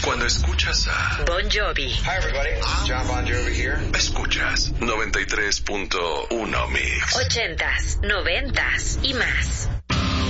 Cuando escuchas a Bon Jovi. Hi everybody, John Bon Jovi here. Escuchas 93.1 Mix. 80s, 90s y más.